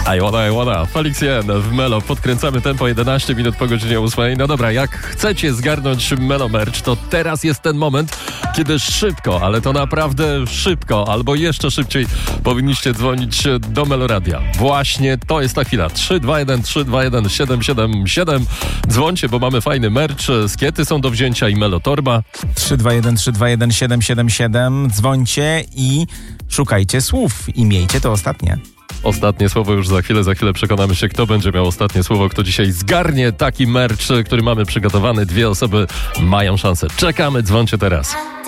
I wanna. Felix Jen w Melo. Podkręcamy tempo 11 minut po godzinie 8. No dobra, jak chcecie zgarnąć Melo Merch, to teraz jest ten moment, kiedy szybko, ale to naprawdę szybko, albo jeszcze szybciej powinniście dzwonić do Melo Radia. Właśnie to jest ta chwila. 321 777. Dzwońcie, bo mamy fajny merch. Skiety są do wzięcia i Melo Torba. 321 777. Dzwońcie i szukajcie słów i miejcie to ostatnie. Ostatnie słowo już za chwilę przekonamy się, kto będzie miał ostatnie słowo, kto dzisiaj zgarnie taki merch, który mamy przygotowany. 2 osoby mają szansę. Czekamy, dzwońcie teraz.